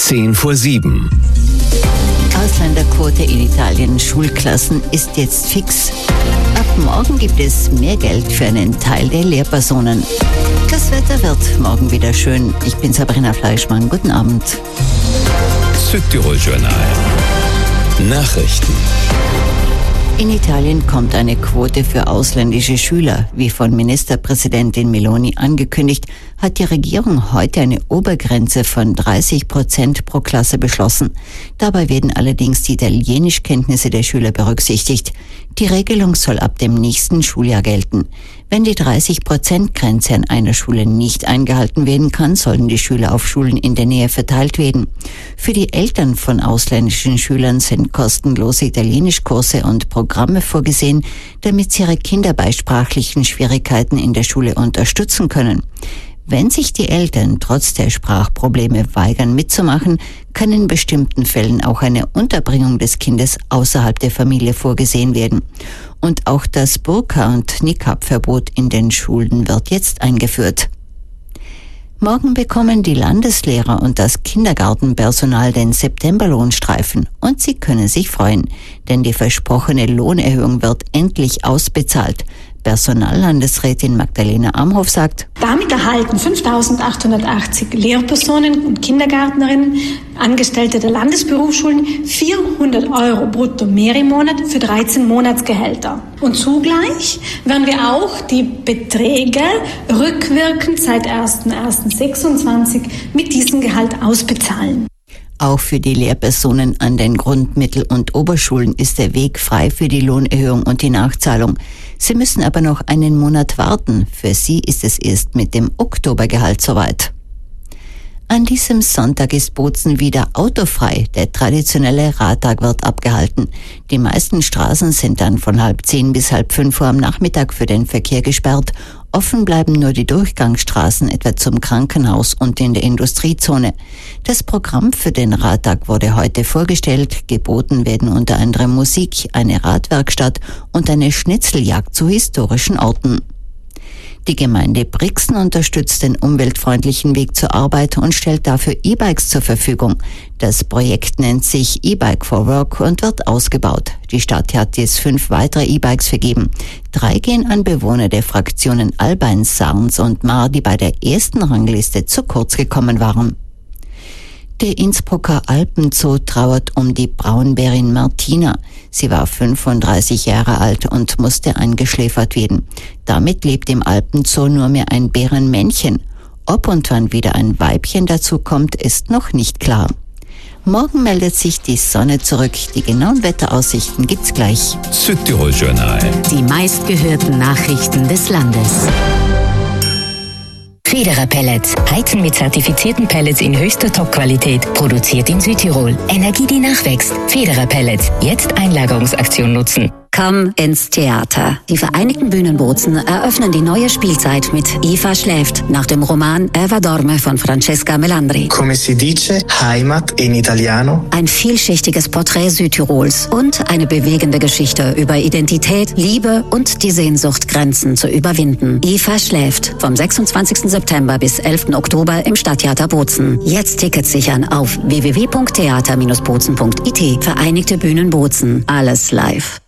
6:10. Ausländerquote in Italien, Schulklassen ist jetzt fix. Ab morgen gibt es mehr Geld für einen Teil der Lehrpersonen. Das Wetter wird morgen wieder schön. Ich bin Sabrina Fleischmann. Guten Abend. Südtirol-Journal. Nachrichten. In Italien kommt eine Quote für ausländische Schüler. Wie von Ministerpräsidentin Meloni angekündigt, hat die Regierung heute eine Obergrenze von 30% pro Klasse beschlossen. Dabei werden allerdings die Italienischkenntnisse der Schüler berücksichtigt. Die Regelung soll ab dem nächsten Schuljahr gelten. Wenn die 30%-Grenze an einer Schule nicht eingehalten werden kann, sollen die Schüler auf Schulen in der Nähe verteilt werden. Für die Eltern von ausländischen Schülern sind kostenlose Italienischkurse und Programme vorgesehen, damit sie ihre Kinder bei sprachlichen Schwierigkeiten in der Schule unterstützen können. Wenn sich die Eltern trotz der Sprachprobleme weigern mitzumachen, kann in bestimmten Fällen auch eine Unterbringung des Kindes außerhalb der Familie vorgesehen werden. Und auch das Burka- und Niqab-Verbot in den Schulen wird jetzt eingeführt. Morgen bekommen die Landeslehrer und das Kindergartenpersonal den Septemberlohnstreifen und sie können sich freuen, denn die versprochene Lohnerhöhung wird endlich ausbezahlt. Personallandesrätin Magdalena Amhoff sagt: Damit erhalten 5.880 Lehrpersonen und Kindergärtnerinnen, Angestellte der Landesberufsschulen 400 € brutto mehr im Monat für 13 Monatsgehälter. Und zugleich werden wir auch die Beträge rückwirkend seit 1.1.26 mit diesem Gehalt ausbezahlen. Auch für die Lehrpersonen an den Grundmittel- und Oberschulen ist der Weg frei für die Lohnerhöhung und die Nachzahlung. Sie müssen aber noch einen Monat warten. Für sie ist es erst mit dem Oktobergehalt soweit. An diesem Sonntag ist Bozen wieder autofrei. Der traditionelle Radtag wird abgehalten. Die meisten Straßen sind dann von 4:30 bis 4:30 Uhr am Nachmittag für den Verkehr gesperrt. Offen bleiben nur die Durchgangsstraßen, etwa zum Krankenhaus und in der Industriezone. Das Programm für den Radtag wurde heute vorgestellt. Geboten werden unter anderem Musik, eine Radwerkstatt und eine Schnitzeljagd zu historischen Orten. Die Gemeinde Brixen unterstützt den umweltfreundlichen Weg zur Arbeit und stellt dafür E-Bikes zur Verfügung. Das Projekt nennt sich E-Bike for Work und wird ausgebaut. Die Stadt hat jetzt 5 weitere E-Bikes vergeben. 3 gehen an Bewohner der Fraktionen Albein, Sarns und Mar, die bei der ersten Rangliste zu kurz gekommen waren. Der Innsbrucker Alpenzoo trauert um die Braunbärin Martina. Sie war 35 Jahre alt und musste eingeschläfert werden. Damit lebt im Alpenzoo nur mehr ein Bärenmännchen. Ob und wann wieder ein Weibchen dazukommt, ist noch nicht klar. Morgen meldet sich die Sonne zurück. Die genauen Wetteraussichten gibt's gleich. Südtirol-Journal. Die meistgehörten Nachrichten des Landes. Federer Pellets. Heizen mit zertifizierten Pellets in höchster Top-Qualität. Produziert in Südtirol. Energie, die nachwächst. Federer Pellets. Jetzt Einlagerungsaktion nutzen. Komm ins Theater. Die Vereinigten Bühnen Bozen eröffnen die neue Spielzeit mit Eva schläft, nach dem Roman Eva dorme von Francesca Melandri. Come si dice, Heimat in Italiano. Ein vielschichtiges Porträt Südtirols und eine bewegende Geschichte über Identität, Liebe und die Sehnsucht, Grenzen zu überwinden. Eva schläft, vom 26. September bis 11. Oktober im Stadttheater Bozen. Jetzt Tickets sichern auf www.theater-bozen.it. Vereinigte Bühnen Bozen. Alles live.